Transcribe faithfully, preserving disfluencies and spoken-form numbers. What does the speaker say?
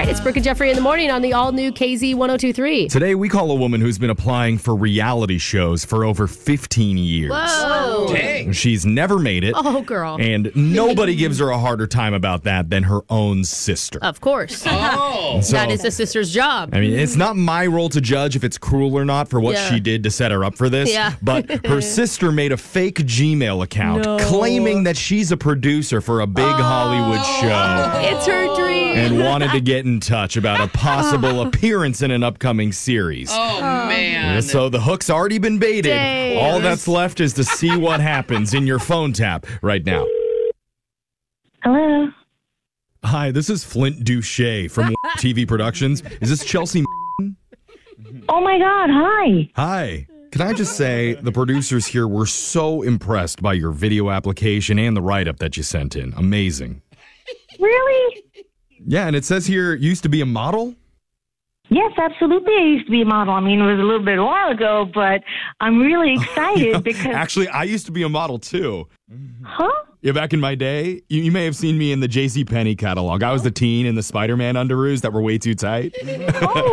It's Brooke and Jeffrey in the morning on the all-new K Z ten twenty-three. Today, we call a woman who's been applying for reality shows for over fifteen years. Whoa. Dang. She's never made it. Oh, girl. And nobody gives her a harder time about that than her own sister. Of course. Oh. So, That is the sister's job. I mean, it's not my role to judge if it's cruel or not for what Yeah. she did to set her up for this. Yeah. But her sister made a fake Gmail account No. claiming that she's a producer for a big Hollywood show. It's her dream. And wanted to get in touch about a possible appearance in an upcoming series. Oh, man. So the hook's already been baited. Dang. All that's left is to see what happens in your phone tap right now. Hello. Hi, this is Flint Douche from T V Productions. Is this Chelsea? Oh my God. Hi. Hi. Can I just say, the producers here were so impressed by your video application and the write-up that you sent in. Amazing. Really? Yeah, and it says here you used to be a model? Yes, absolutely. I used to be a model. I mean, it was a little bit a while ago, but I'm really excited because. Actually, I used to be a model too. Huh? Yeah, back in my day, you, you may have seen me in the JCPenney catalog. I was the teen in the Spider-Man underoos that were way too tight. Oh,